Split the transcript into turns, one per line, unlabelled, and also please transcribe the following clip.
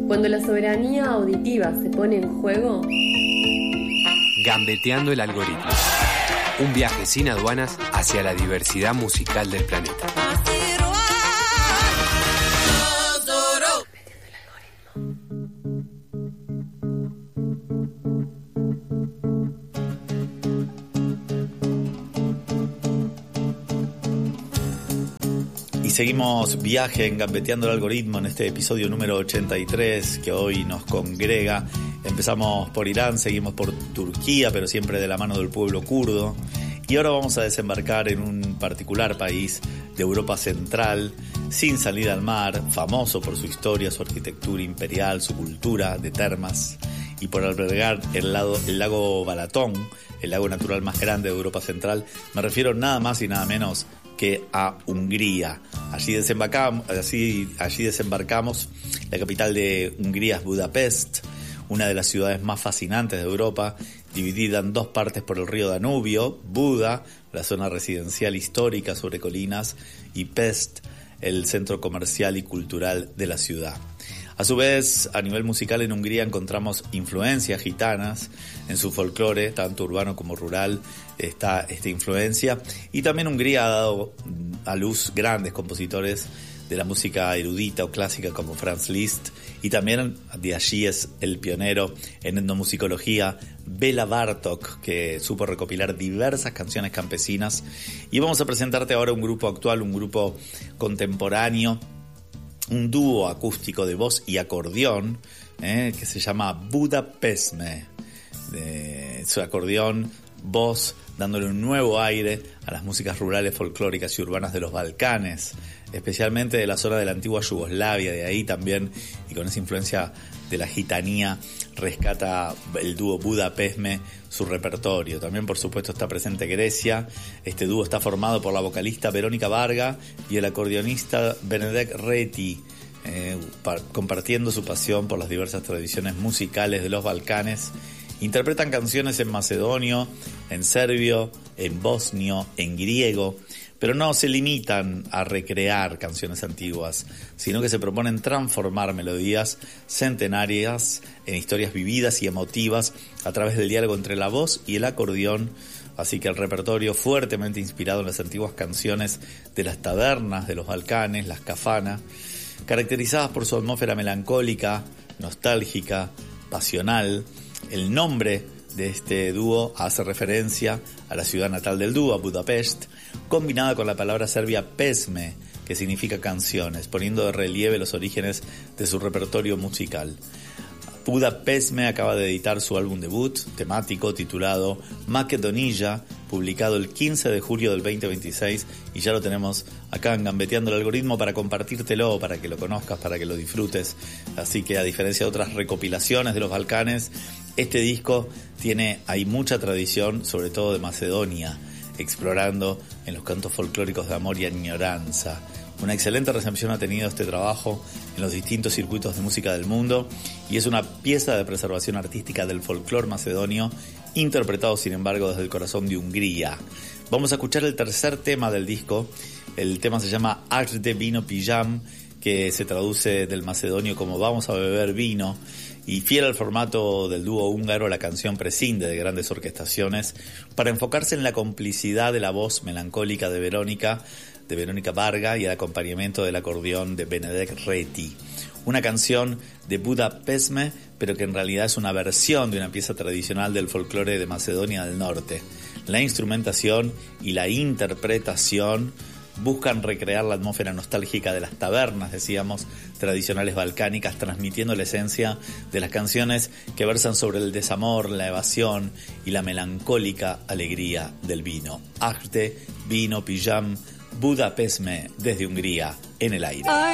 Cuando la soberanía auditiva se pone en juego...
Gambeteando el algoritmo. Un viaje sin aduanas hacia la diversidad musical del planeta.
Seguimos viaje en Gambeteando el Algoritmo en este episodio número 83 que hoy nos congrega. Empezamos por Irán, seguimos por Turquía, pero siempre de la mano del pueblo kurdo. Y ahora vamos a desembarcar en un particular país de Europa Central, sin salida al mar, famoso por su historia, su arquitectura imperial, su cultura de termas y por albergar el lago Balatón, el lago natural más grande de Europa Central. Me refiero nada más y nada menos que a Hungría. Allí desembarcamos. La capital de Hungría es Budapest, una de las ciudades más fascinantes de Europa, dividida en dos partes por el río Danubio: Buda, la zona residencial histórica sobre colinas, y Pest, el centro comercial y cultural de la ciudad. A su vez, a nivel musical en Hungría encontramos influencias gitanas en su folclore, tanto urbano como rural, está esta influencia. Y también Hungría ha dado a luz grandes compositores de la música erudita o clásica como Franz Liszt, y también de allí es el pionero en etnomusicología Béla Bartók, que supo recopilar diversas canciones campesinas. Y vamos a presentarte ahora un grupo actual, un grupo contemporáneo, un dúo acústico de voz y acordeón, que se llama Budapestme. Su acordeón, voz, dándole un nuevo aire a las músicas rurales, folclóricas y urbanas de los Balcanes, especialmente de la zona de la antigua Yugoslavia. De ahí también, y con esa influencia de la gitanía, rescata el dúo Budapestme su repertorio. También, por supuesto, está presente Grecia. Este dúo está formado por la vocalista Verónica Varga y el acordeonista Benedek Reti, compartiendo su pasión por las diversas tradiciones musicales de los Balcanes. Interpretan canciones en macedonio, en serbio, en bosnio, en griego, pero no se limitan a recrear canciones antiguas, sino que se proponen transformar melodías centenarias en historias vividas y emotivas a través del diálogo entre la voz y el acordeón. Así que el repertorio, fuertemente inspirado en las antiguas canciones de las tabernas de los Balcanes, las kafanas, caracterizadas por su atmósfera melancólica, nostálgica, pasional. El nombre de este dúo hace referencia a la ciudad natal del dúo, a Budapest, combinada con la palabra serbia pesme, que significa canciones, poniendo de relieve los orígenes de su repertorio musical. Budapestme acaba de editar su álbum debut temático titulado Makedonija, publicado el 15 de julio del 2026, y ya lo tenemos acá en Gambeteando el Algoritmo para compartírtelo, para que lo conozcas, para que lo disfrutes. Así que, a diferencia de otras recopilaciones de los Balcanes, este disco hay mucha tradición, sobre todo de Macedonia, explorando en los cantos folclóricos de amor y añoranza. Una excelente recepción ha tenido este trabajo en los distintos circuitos de música del mundo, y es una pieza de preservación artística del folclore macedonio, interpretado sin embargo desde el corazón de Hungría. Vamos a escuchar el tercer tema del disco. El tema se llama Ajde Vino Pijam, que se traduce del macedonio como vamos a beber vino, y fiel al formato del dúo húngaro, la canción prescinde de grandes orquestaciones para enfocarse en la complicidad de la voz melancólica de Verónica Varga y el acompañamiento del acordeón de Benedek Reti. Una canción de Budapestme, pero que en realidad es una versión de una pieza tradicional del folclore de Macedonia del Norte. La instrumentación y la interpretación buscan recrear la atmósfera nostálgica de las tabernas, decíamos, tradicionales balcánicas, transmitiendo la esencia de las canciones que versan sobre el desamor, la evasión y la melancólica alegría del vino. Ajde Vino Pijam, Budapestme, desde Hungría, en el aire.